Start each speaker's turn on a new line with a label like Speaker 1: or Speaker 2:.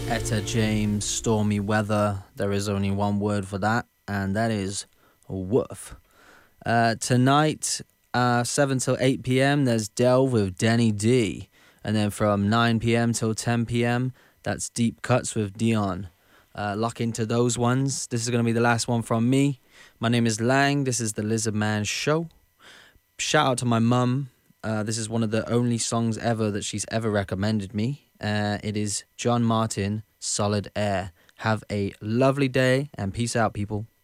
Speaker 1: Etta James, Stormy Weather. There is only one word for that, and that is woof. Tonight, 7 till 8 p.m., there's Delve with Denny D. And then from 9 p.m. till 10 p.m., that's Deep Cuts with Dion. Lock into those ones. This is going to be the last one from me. My name is Lang. This is the Lizard Man Show. Shout out to my mum. This is one of the only songs ever that she's ever recommended me. It is John Martin, Solid Air. Have a lovely day and peace out, people.